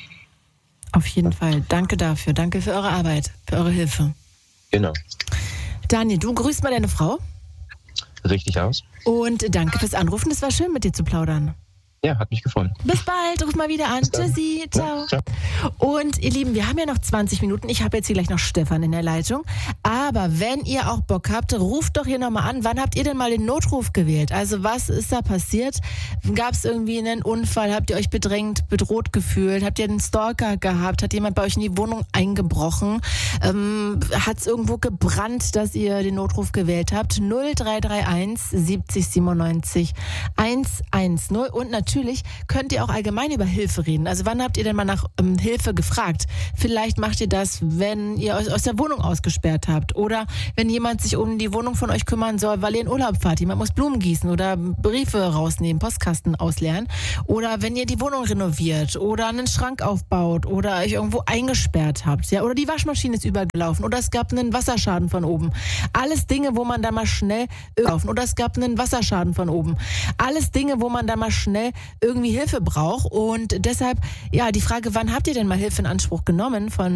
Auf jeden Fall. Danke dafür. Danke für eure Arbeit, für eure Hilfe. Genau. Daniel, du grüßt mal deine Frau. Richtig aus. Und danke fürs Anrufen. Es war schön, mit dir zu plaudern. Ja, hat mich gefreut. Bis bald, ruf mal wieder an. Tschüssi, ciao. Ja, ciao. Und ihr Lieben, wir haben ja noch 20 Minuten. Ich habe jetzt hier gleich noch Stefan in der Leitung. Aber wenn ihr auch Bock habt, ruft doch hier nochmal an. Wann habt ihr denn mal den Notruf gewählt? Also was ist da passiert? Gab es irgendwie einen Unfall? Habt ihr euch bedroht gefühlt? Habt ihr einen Stalker gehabt? Hat jemand bei euch in die Wohnung eingebrochen? Hat es irgendwo gebrannt, dass ihr den Notruf gewählt habt? 0331 70 97 110. Und natürlich könnt ihr auch allgemein über Hilfe reden. Also wann habt ihr denn mal nach Hilfe gefragt? Vielleicht macht ihr das, wenn ihr euch aus der Wohnung ausgesperrt habt oder wenn jemand sich um die Wohnung von euch kümmern soll, weil ihr in Urlaub fahrt. Jemand muss Blumen gießen oder Briefe rausnehmen, Postkasten ausleeren oder wenn ihr die Wohnung renoviert oder einen Schrank aufbaut oder euch irgendwo eingesperrt habt, ja, oder die Waschmaschine ist übergelaufen oder es gab einen Wasserschaden von oben. Alles Dinge, wo man da mal schnell oder es gab einen Wasserschaden von oben. Alles Dinge, wo man da mal schnell irgendwie Hilfe braucht und deshalb, ja, die Frage, wann habt ihr denn mal Hilfe in Anspruch genommen von